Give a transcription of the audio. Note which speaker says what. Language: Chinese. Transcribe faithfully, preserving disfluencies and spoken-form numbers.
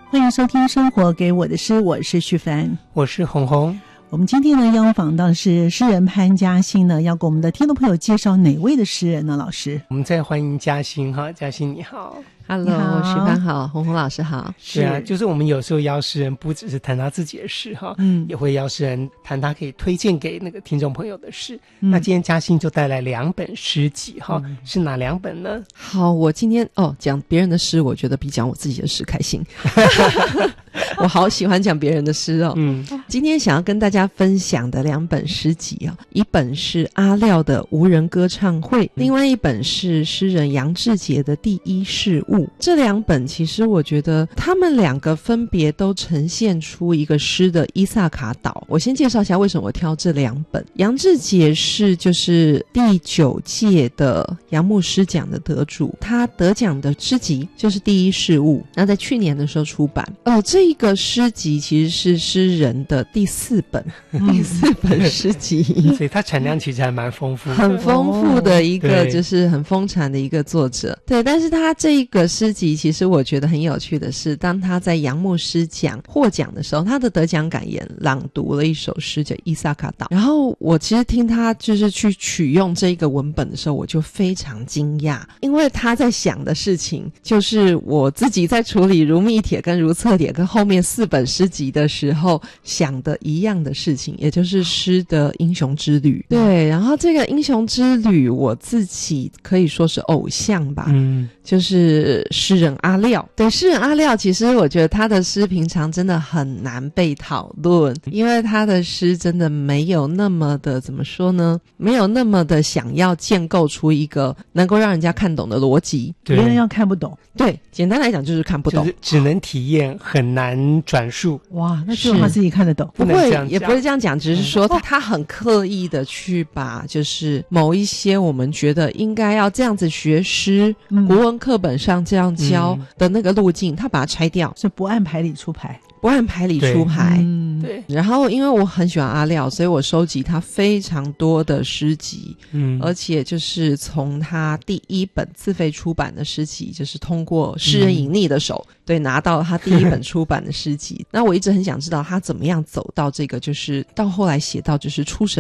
Speaker 1: 欢迎收听《生活给我的诗》，我是徐凡，
Speaker 2: 我是红红。
Speaker 1: 我们今天呢邀访到是诗人潘嘉欣呢，要给我们的听众朋友介绍哪位的诗人呢？老师，
Speaker 2: 我们再欢迎嘉欣哈，嘉欣你好。
Speaker 3: Hello，徐凡好，红红老师好。
Speaker 2: 是啊，就是我们有时候邀诗人不只是谈他自己的诗哈，嗯，也会邀诗人谈他可以推荐给那个听众朋友的诗。嗯、那今天嘉欣就带来两本诗集哈、嗯，是哪两本呢？
Speaker 3: 好，我今天哦讲别人的诗，我觉得比讲我自己的诗开心。我好喜欢讲别人的诗哦。嗯，今天想要跟大家分享的两本诗集啊，一本是阿廖的《无人歌唱会》，另外一本是诗人杨志杰的《第一事物》。这两本其实我觉得他们两个分别都呈现出一个诗的伊萨卡岛。我先介绍一下为什么我挑这两本。杨志杰是就是第九届的杨牧诗奖的得主，他得奖的诗集就是《第一事物》，那在去年的时候出版。哦，这一个诗集其实是诗人的第四本、嗯、第四本诗集，
Speaker 2: 所以它产量其实还蛮丰富的，
Speaker 3: 很丰富的一个、哦、就是很丰产的一个作者。对，但是他这一个诗集其实我觉得很有趣的是，当他在杨牧诗奖获奖的时候，他的得奖感言朗读了一首诗叫《伊萨卡岛》，然后我其实听他就是去取用这个文本的时候，我就非常惊讶，因为他在想的事情就是我自己在处理如密帖跟如册帖跟后面四本诗集的时候想的一样的事情，也就是诗的英雄之旅。对，然后这个英雄之旅我自己可以说是偶像吧，嗯，就是诗人阿廖。对，诗人阿廖其实我觉得他的诗平常真的很难被讨论，因为他的诗真的没有那么的怎么说呢，没有那么的想要建构出一个能够让人家看懂的逻辑，
Speaker 1: 别人要看不懂。
Speaker 3: 对，简单来讲就是看不懂，
Speaker 2: 就是只能体验，很难转述。
Speaker 1: 哇，那只有他自己看得懂。
Speaker 3: 不会，也不是这样讲，只是说他他很刻意的去把就是某一些我们觉得应该要这样子学诗、嗯、国文课本上这样教的那个路径、嗯、他把它拆掉，
Speaker 1: 是不按牌理出牌。
Speaker 3: 不按牌理出牌。
Speaker 2: 嗯，对。
Speaker 3: 然后因为我很喜欢阿廖，所以我收集他非常多的诗集，嗯，而且就是从他第一本自费出版的诗集，就是通过诗人隐匿的手、嗯、对，拿到他第一本出版的诗集那我一直很想知道他怎么样走到这个，就是到后来写到就是出神